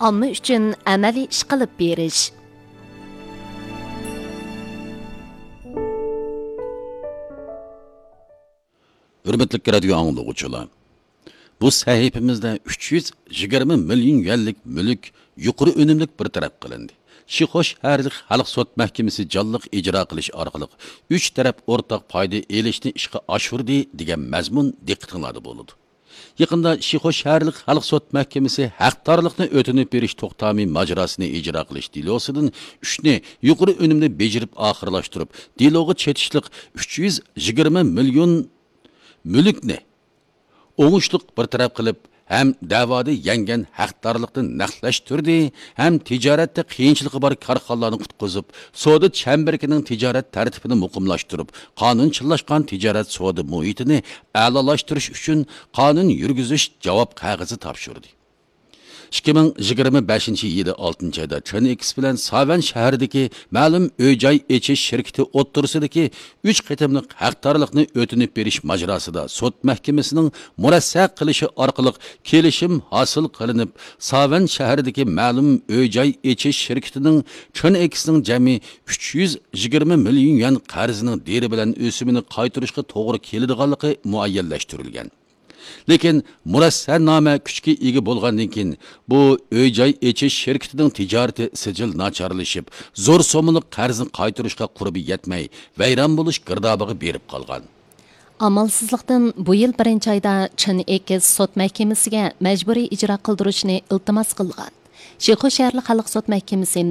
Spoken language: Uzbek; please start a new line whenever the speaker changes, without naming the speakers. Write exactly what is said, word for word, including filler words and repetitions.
omma uchun amaliy ish qilib berish.
Hürmetli radio anglagıçılar. Bu sahifimizde uch yuz yigirma million yuanlik mülk yuqori önümlük bir taraf qilindi. Şixoş Şəhərlik Xalq Sot Məhkəməsi canlıq icra qilish orqali uch taraf o'rtaq foyda elishni ishga oshirdi degan mazmun diqqatingizda bo'ladi. Yaqında Şixoş Şəhərlik Xalq Sot Məhkəməsi haqdorlikni o'tinib berish to'xtami majrosini ijro qilish delosidan uchni yuqori önümdə becerib oxirlashtirib, deloga chetishliq uch yuz yigirma million mülkni oңushliq bir taraf qilib hem davoda yangan haqdorlikni naqlashtirdi, hem tijoratda qiyinchiligi bor korxonalarni qutqizib, savdo chambarkining tijorat tartibini muqimlashtirib, qonunchillashgan tijorat savdo muhitini a'lolashtirish uchun qonun yurgizish javob qog'ozi topshirdi. ikki ming yigirma beshinchi yili oltinchi oyda Chernix bilan Savan shahridagi ma'lum uy-joy echish shirkati o'ttirsidagi uch qitimliq haqdorlikni o'tinib berish majrosida sud mahkamasining murassaq qilishi orqali kelishim hosil qilinib, Savan shahridagi ma'lum uy-joy echish shirkatining Chernixning jami uch yuz yigirma million yuan qarzining deri bilan o'simini qaytarishga to'g'ri keladiganligi muayyanlashtirilgan. Lekin murassannoma kuchga ega bo'lgandan keyin bu uy-joy echish shirkatining tijorati sijil nacharlashib, zo'r so'mliq qarzni qaytarishga qurbi yetmay, vayron bo'lish girdobiga berib qolgan.
Amalsizlikdan bu yil birinchi oyda Chernix sud mahkamasiga majburiy ijro qildirishni iltimos qilgan. Şixoş Şəhərlik Xalq Sot Məhkəməsi